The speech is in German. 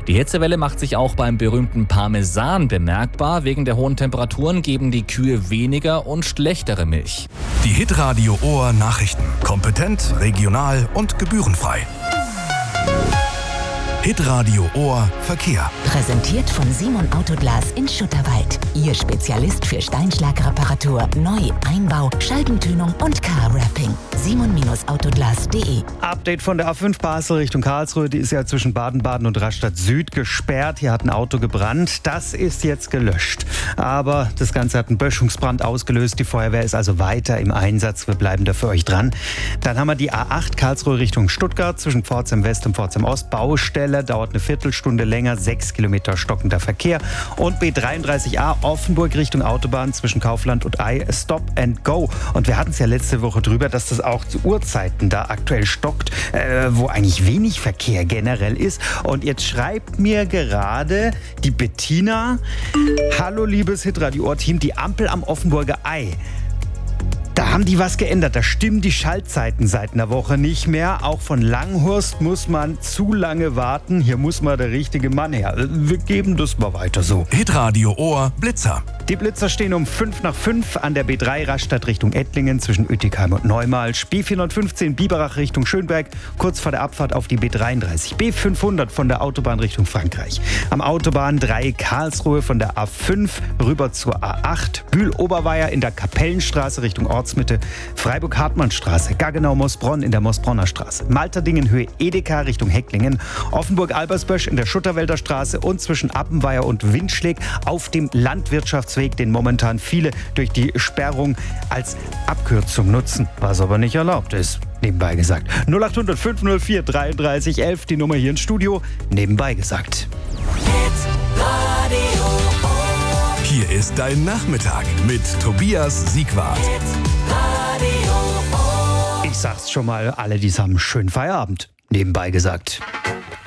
Die Hitzewelle macht sich auch beim berühmten Parmesan bemerkbar. Wegen der hohen Temperaturen geben die Kühe weniger und schlechtere Milch. Die Hitradio Ohr Nachrichten. Kompetent, regional und gebührenfrei. Hitradio Ohr Verkehr. Präsentiert von Simon Autoglas in Schutterwald. Ihr Spezialist für Steinschlagreparatur, Neu-, Einbau, Scheibentönung und Car-Wrapping. simon-autoglas.de. Update von der A5 Basel Richtung Karlsruhe. Die ist ja zwischen Baden-Baden und Rastatt Süd gesperrt. Hier hat ein Auto gebrannt. Das ist jetzt gelöscht. Aber das Ganze hat einen Böschungsbrand ausgelöst. Die Feuerwehr ist also weiter im Einsatz. Wir bleiben da für euch dran. Dann haben wir die A8 Karlsruhe Richtung Stuttgart zwischen Pforzheim West und Pforzheim Ost. Baustelle, dauert eine Viertelstunde länger, 6 Kilometer stockender Verkehr. Und B33a Offenburg Richtung Autobahn zwischen Kaufland und Ei, Stop and Go. Und wir hatten es ja letzte Woche drüber, dass das auch zu Uhrzeiten da aktuell stockt, wo eigentlich wenig Verkehr generell ist. Und jetzt schreibt mir gerade die Bettina: Hallo liebes Hitradio-Ohr-Team, die Ampel am Offenburger Ei. Da haben die was geändert. Da stimmen die Schaltzeiten seit einer Woche nicht mehr. Auch von Langhorst muss man zu lange warten. Hier muss mal der richtige Mann her. Wir geben das mal weiter so. Hitradio Ohr Blitzer. Die Blitzer stehen um 5:05 an der B3 Rastatt Richtung Ettlingen zwischen Uetigheim und Neumalsch. B415 Biberach Richtung Schönberg, kurz vor der Abfahrt auf die B33. B500 von der Autobahn Richtung Frankreich. Am Autobahn 3 Karlsruhe von der A5 rüber zur A8. Bühl-Oberweier in der Kapellenstraße Richtung Ortsmitte. Freiburg-Hartmannstraße, Gaggenau-Moosbronn in der Moosbronner Straße. Malterdingen Höhe Edeka Richtung Hecklingen. Offenburg-Albersbösch in der Schutterwälder Straße und zwischen Appenweier und Windschläg auf dem Landwirtschaftsweg, den momentan viele durch die Sperrung als Abkürzung nutzen, was aber nicht erlaubt ist. Nebenbei gesagt. 0800 504 33 11, die Nummer hier ins Studio. Nebenbei gesagt. Hier ist dein Nachmittag mit Tobias Siegwart. Ich sag's schon mal, alle, die haben schönen Feierabend. Nebenbei gesagt.